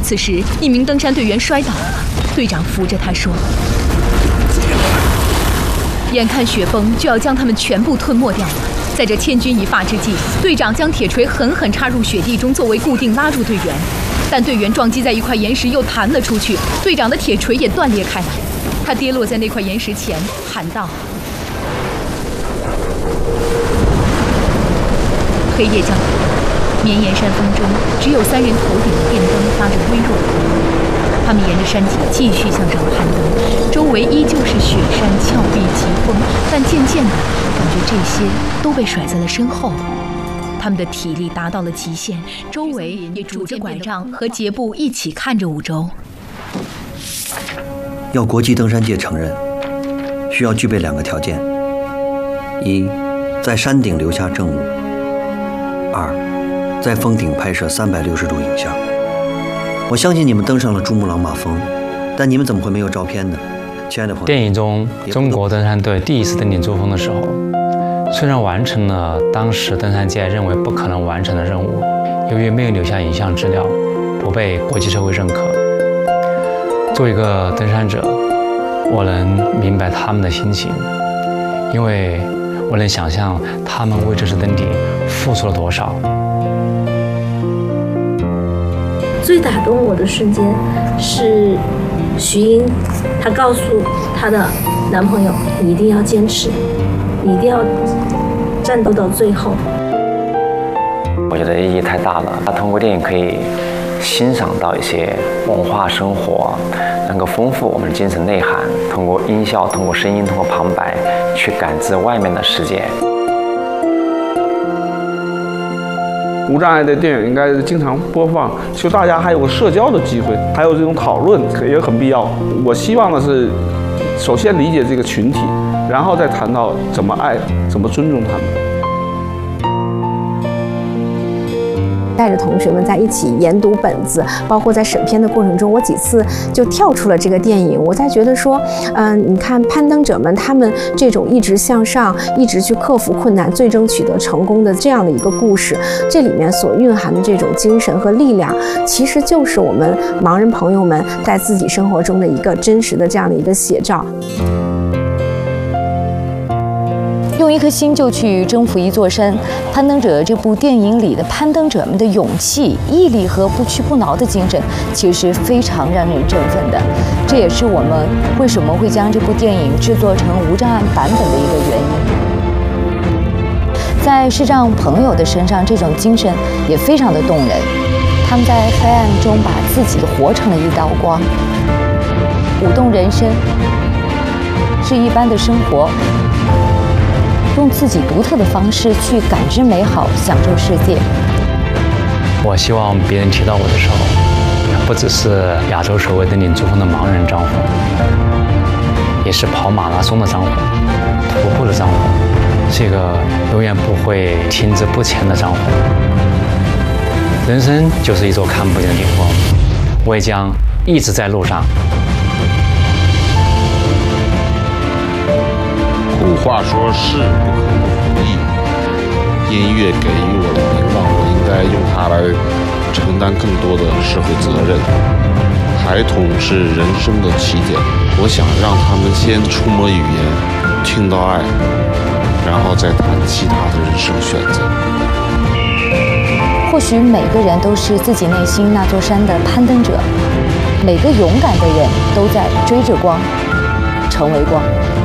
此时，一名登山队员摔倒了，队长扶着他说：“眼看雪崩就要将他们全部吞没掉了。”在这千钧一发之际，队长将铁锤狠狠插入雪地中作为固定，拉住队员。但队员撞击在一块岩石又弹了出去，队长的铁锤也断裂开来。他跌落在那块岩石前，喊道：“黑夜降临，绵延山峰中只有3人头顶的电灯发着微弱的光。他们沿着山脊继续向上攀登，周围依旧是雪山、峭壁、疾风，但渐渐的，感觉这些都被甩在了身后。他们的体力达到了极限，周围也拄着拐杖和杰布一起看着五洲。 要国际登山界承认，需要具备2个条件：一，在山顶留下证物；二，在峰顶拍摄360度影像。我相信你们登上了珠穆朗玛峰，但你们怎么会没有照片呢？亲爱的朋友， 电影中中国登山队第一次登顶珠峰的时候，虽然完成了当时登山界认为不可能完成的任务，由于没有留下影像资料，不被国际社会认可。作为一个登山者，我能明白他们的心情，因为我能想象他们为这次登顶付出了多少。 最打动我的瞬间是徐英，她告诉她的男朋友：“你一定要坚持，你一定要战斗到最后。” 我觉得意义太大了。他通过电影可以欣赏到一些文化生活，能够丰富我们的精神内涵。通过音效，通过声音，通过旁白，去感知外面的世界。 无障碍的电影应该经常播放，就大家还有个社交的机会，还有这种讨论也很必要。我希望的是，首先理解这个群体，然后再谈到怎么爱，怎么尊重他们。 带着同学们在一起研读本子，包括在审片的过程中，我几次就跳出了这个电影。我在觉得说，你看攀登者们他们这种一直向上，一直去克服困难，最终取得成功的这样的一个故事，这里面所蕴含的这种精神和力量，其实就是我们盲人朋友们在自己生活中的一个真实的这样的一个写照。 用一颗心就去征服一座山，《攀登者》这部电影里的攀登者们的勇气、毅力和不屈不挠的精神，其实非常让人振奋的。这也是我们为什么会将这部电影制作成无障碍版本的一个原因。在视障朋友的身上，这种精神也非常的动人。他们在黑暗中把自己活成了一道光，舞动人生，是一般的生活。用自己独特的方式去感知美好，享受世界。 我希望别人提到我的时候，不只是亚洲首位登顶珠峰的盲人张红，也是跑马拉松的张红，徒步的张红，是一个永远不会停滞不前的张红。人生就是一座看不见的顶峰，我也将一直在路上。 古话说事不可不易，音乐给予我的名望，我应该用它来承担更多的社会责任。孩童是人生的起点，我想让他们先触摸语言，听到爱，然后再谈其他的人生选择。 或许每个人都是自己内心那座山的攀登者，每个勇敢的人都在追着光，成为光。